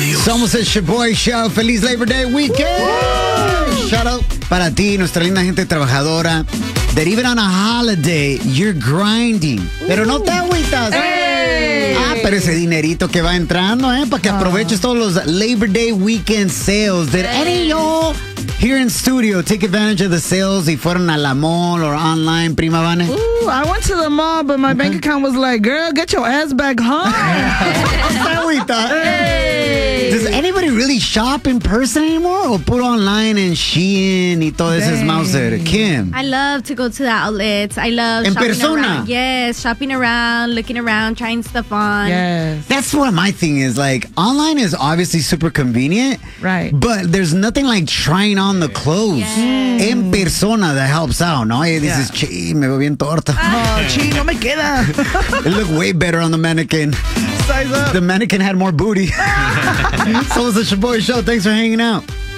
Somos el Shaboy Show. Feliz Labor Day weekend. Shout out para ti, nuestra linda gente trabajadora. That even on a holiday, you're grinding. Pero no te agüitas. Pero ese dinerito que va entrando, para que aproveches todos los Labor Day weekend sales. Did any of y'all here in studio take advantage of the sales y fueron a la mall or online, Prima Vane? Ooh, I went to the mall, but my bank account was like, girl, get your ass back home. Does anybody really shop in person anymore or put online and Shein y todo ese Mauser? Kim? I love to go to the outlets. I love En shopping persona? around. Yes, shopping around, looking around, trying stuff on. Yes. That's what my thing is. Like, online is obviously super convenient. Right. But there's nothing like trying on the clothes. Yes. En persona that helps out, ¿no? Y dices, chi, me veo bien torta. Oh, chi, no me queda. It looked way better on the mannequin. Size up. The mannequin had more booty. So it's the Shaboy Show. Thanks for hanging out.